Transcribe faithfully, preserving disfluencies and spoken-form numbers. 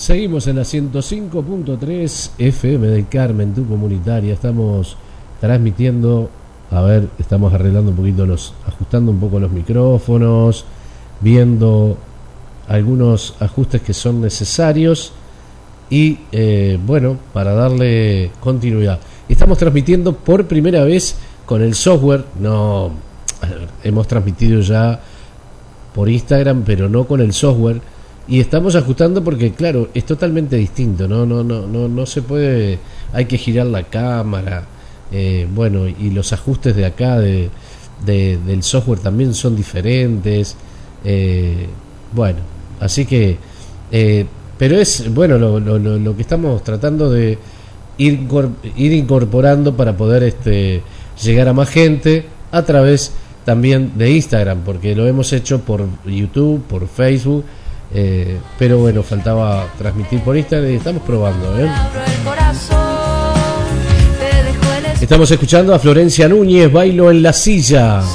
Seguimos en la ciento cinco punto tres F M del Carmen, tu comunitaria. Estamos transmitiendo, a ver, estamos arreglando un poquito los, ajustando un poco los micrófonos, viendo algunos ajustes que son necesarios y eh, bueno, para darle continuidad. Estamos transmitiendo por primera vez con el software, no, hemos transmitido ya por Instagram, pero no con el software. Y estamos ajustando porque, claro, es totalmente distinto, no no no no no se puede, hay que girar la cámara, eh, bueno, y los ajustes de acá de, de del software también son diferentes, eh, bueno, así que, eh, pero es, bueno, lo, lo, lo, lo que estamos tratando de ir, ir incorporando para poder este llegar a más gente a través también de Instagram, porque lo hemos hecho por YouTube, por Facebook. Eh, pero bueno, faltaba transmitir por Instagram y estamos probando, ¿eh? Estamos escuchando a Florencia Núñez, Bailo en la Silla.